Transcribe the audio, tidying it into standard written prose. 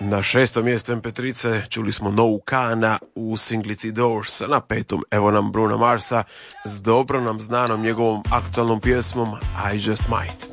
Na 6. mjestu MP3 čuli smo No Kana u singlici Doors, na 5. evo nam Bruno Marsa s dobro nam znanom njegovom aktualnom pjesmom I Just Might.